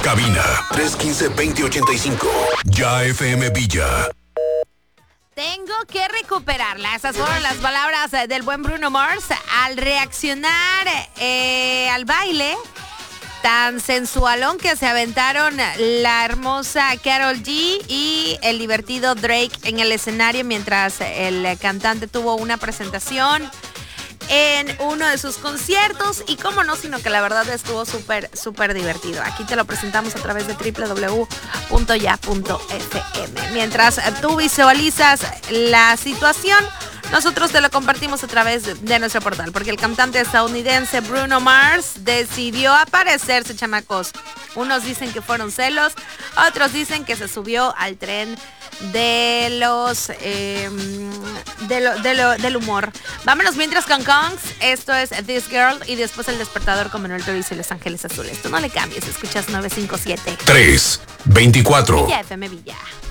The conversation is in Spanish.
Cabina 315-2085. Ya FM Villa. Tengo que recuperarla. Esas fueron las palabras del buen Bruno Mars al reaccionar al baile tan sensualón que se aventaron la hermosa Karol G y el divertido Drake en el escenario mientras el cantante tuvo una presentación en uno de sus conciertos. Y cómo no, sino que la verdad estuvo súper divertido. Aquí te lo presentamos a través de www.ya.fm. Mientras tú visualizas la situación, nosotros te lo compartimos a través de nuestro portal, porque el cantante estadounidense Bruno Mars decidió aparecerse, chamacos. Unos dicen que fueron celos, otros dicen que se subió al tren del humor. Vámonos mientras con Kongs. Esto es This Girl y después El Despertador con Manuel Turizo y Los Ángeles Azules. Tú no le cambies, escuchas 957 324 Villa FM Villa.